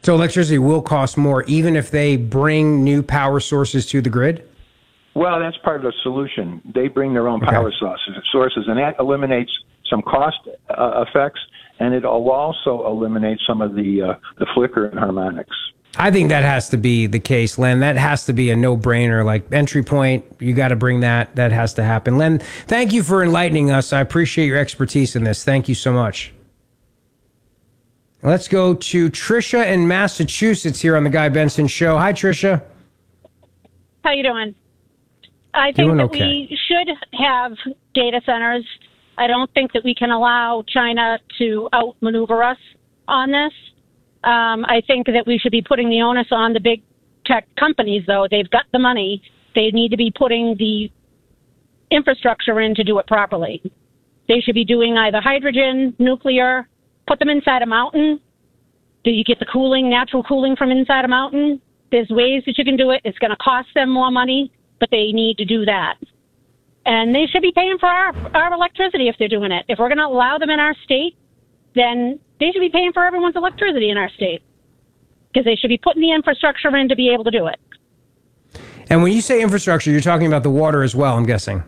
So electricity will cost more even if they bring new power sources to the grid? Well, that's part of the solution. They bring their own power sources, and that eliminates some cost effects, and it will also eliminate some of the flicker and harmonics. I think that has to be the case, Len. That has to be a no-brainer. Like entry point, you got to bring that. That has to happen. Len, thank you for enlightening us. I appreciate your expertise in this. Thank you so much. Let's go to Trisha in Massachusetts here on the Guy Benson Show. Hi, Trisha. How you doing? I think that we should have data centers. I don't think that we can allow China to outmaneuver us on this. I think that we should be putting the onus on the big tech companies, though. They've got the money. They need to be putting the infrastructure in to do it properly. They should be doing either hydrogen, nuclear, put them inside a mountain. Do you get the cooling, natural cooling from inside a mountain? There's ways that you can do it. It's going to cost them more money, but they need to do that. And they should be paying for our electricity if they're doing it. If we're going to allow them in our state, then they should be paying for everyone's electricity in our state because they should be putting the infrastructure in to be able to do it. And when you say infrastructure, you're talking about the water as well, I'm guessing.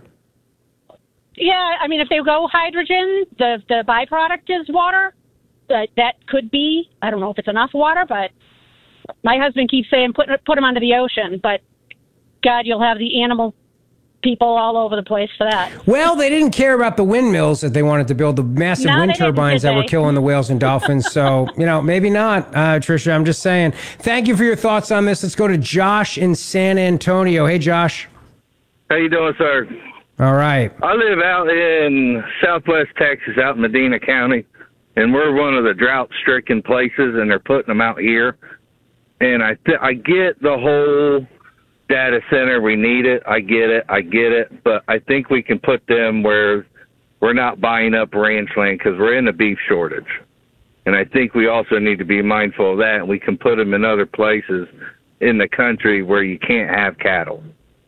Yeah, I mean, if they go hydrogen, the byproduct is water. That could be, I don't know if it's enough water, but my husband keeps saying put them under the ocean. But, God, you'll have the animal people all over the place for that. Well, they didn't care about the windmills that they wanted to build, the massive wind turbines that were killing the whales and dolphins. So, maybe not, Trisha. I'm just saying. Thank you for your thoughts on this. Let's go to Josh in San Antonio. Hey, Josh. How you doing, sir? All right. I live out in southwest Texas, out in Medina County, and we're one of the drought-stricken places, and they're putting them out here. And I get the whole data center. We need it. I get it. But I think we can put them where we're not buying up ranch land because we're in a beef shortage. And I think we also need to be mindful of that. And we can put them in other places in the country where you can't have cattle.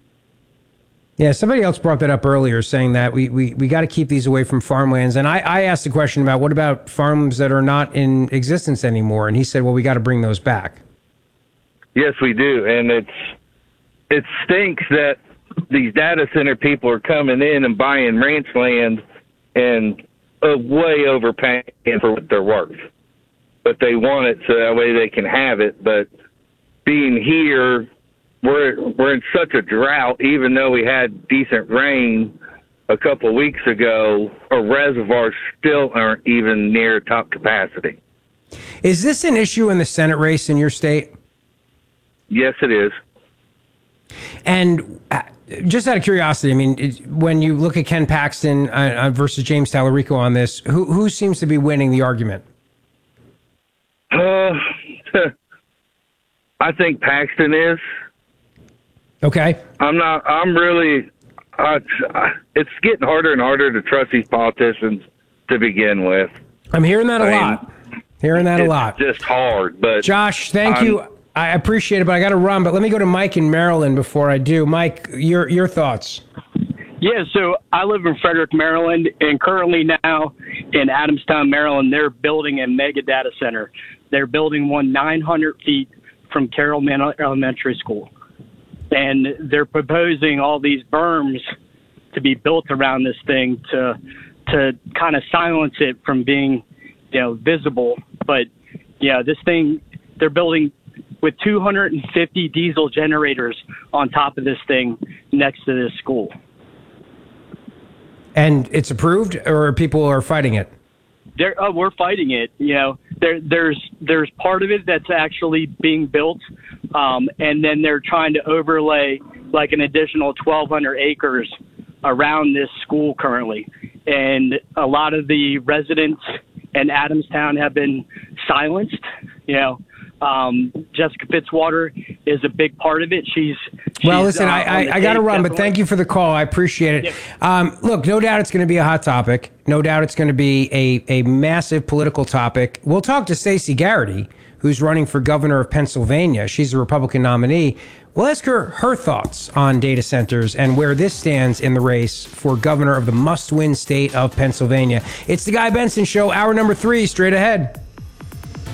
Yeah, somebody else brought that up earlier, saying that we got to keep these away from farmlands. And I asked a question about what about farms that are not in existence anymore? And he said, well, we got to bring those back. Yes, we do. And it stinks that these data center people are coming in and buying ranch land and way overpaying for what they're worth. But they want it so that way they can have it. But being here, we're in such a drought, even though we had decent rain a couple of weeks ago, our reservoirs still aren't even near top capacity. Is this an issue in the Senate race in your state? Yes, it is. And just out of curiosity, I mean, when you look at Ken Paxton versus James Tallarico on this, who seems to be winning the argument? I think Paxton is. Okay. I'm really, it's getting harder and harder to trust these politicians to begin with. I'm hearing that a lot. It's just hard. But Josh, thank you. I appreciate it, but I got to run. But let me go to Mike in Maryland before I do. Mike, your thoughts. Yeah, so I live in Frederick, Maryland, and currently now in Adamstown, Maryland, they're building a mega data center. They're building one 900 feet from Carroll Elementary School. And they're proposing all these berms to be built around this thing to kind of silence it from being, visible. But, this thing, they're building with 250 diesel generators on top of this thing next to this school. And it's approved, or people are fighting it? We're fighting it. There's part of it that's actually being built, and then they're trying to overlay like an additional 1,200 acres around this school currently. And a lot of the residents in Adamstown have been silenced. Jessica Fitzwater is a big part of it. Listen, I got to run, but thank you for the call. I appreciate it. Yeah. Look, no doubt it's going to be a hot topic. No doubt it's going to be a massive political topic. We'll talk to Stacey Garrity, who's running for governor of Pennsylvania. She's a Republican nominee. We'll ask her thoughts on data centers and where this stands in the race for governor of the must-win state of Pennsylvania. It's the Guy Benson Show, hour number 3, straight ahead.